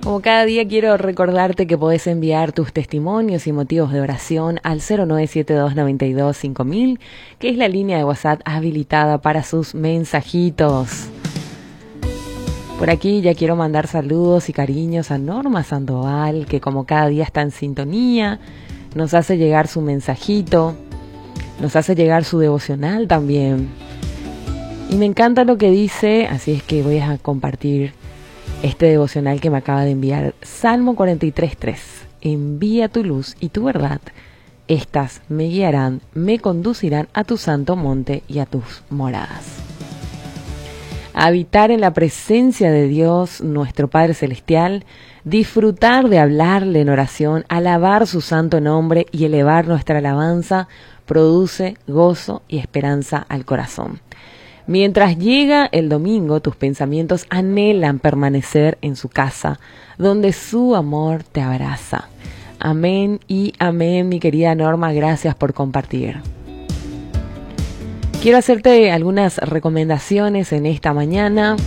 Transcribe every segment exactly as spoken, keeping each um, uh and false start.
Como cada día quiero recordarte que podés enviar tus testimonios y motivos de oración al cero nueve siete dos nueve dos cinco mil, que es la línea de WhatsApp habilitada para sus mensajitos. Por aquí ya quiero mandar saludos y cariños a Norma Sandoval, que como cada día está en sintonía, nos hace llegar su mensajito, nos hace llegar su devocional también. Y me encanta lo que dice, así es que voy a compartir este devocional que me acaba de enviar. Salmo cuarenta y tres, tres. Envía tu luz y tu verdad. Estas me guiarán, me conducirán a tu santo monte y a tus moradas. Habitar en la presencia de Dios, nuestro Padre Celestial, disfrutar de hablarle en oración, alabar su santo nombre y elevar nuestra alabanza, produce gozo y esperanza al corazón. Mientras llega el domingo, tus pensamientos anhelan permanecer en su casa, donde su amor te abraza. Amén y amén, mi querida Norma, gracias por compartir. Quiero hacerte algunas recomendaciones en esta mañana.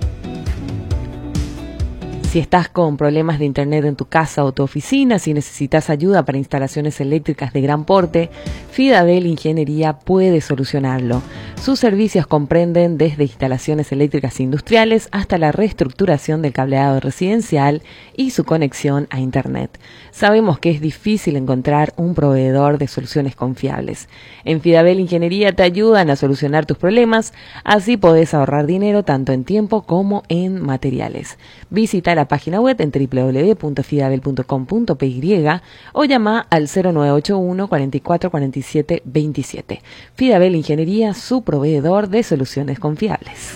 Si estás con problemas de internet en tu casa o tu oficina, si necesitas ayuda para instalaciones eléctricas de gran porte, Fidabel Ingeniería puede solucionarlo. Sus servicios comprenden desde instalaciones eléctricas industriales hasta la reestructuración del cableado residencial y su conexión a internet. Sabemos que es difícil encontrar un proveedor de soluciones confiables. En Fidabel Ingeniería te ayudan a solucionar tus problemas, así podés ahorrar dinero tanto en tiempo como en materiales. Visita la página web en doble u doble u doble u punto fidabel punto com punto pe y o llama al cero nueve ocho uno, cuatro cuatro cuatro siete dos siete. Fidabel Ingeniería, su proveedor de soluciones confiables.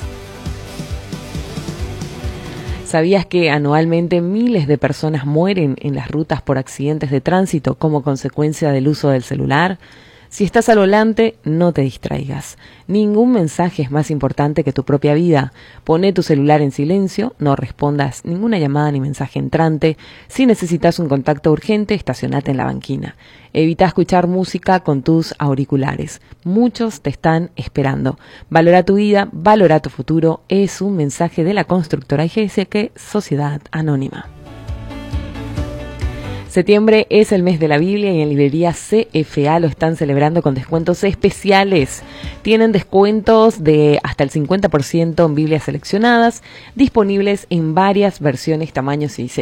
¿Sabías que anualmente miles de personas mueren en las rutas por accidentes de tránsito como consecuencia del uso del celular? Si estás al volante, no te distraigas. Ningún mensaje es más importante que tu propia vida. Poné tu celular en silencio, no respondas ninguna llamada ni mensaje entrante. Si necesitas un contacto urgente, estacionate en la banquina. Evita escuchar música con tus auriculares. Muchos te están esperando. Valora tu vida, valora tu futuro. Es un mensaje de la constructora I G S que Sociedad Anónima. Septiembre es el mes de la Biblia y en librería C F A lo están celebrando con descuentos especiales. Tienen descuentos de hasta el cincuenta por ciento en Biblias seleccionadas, disponibles en varias versiones, tamaños y diseños.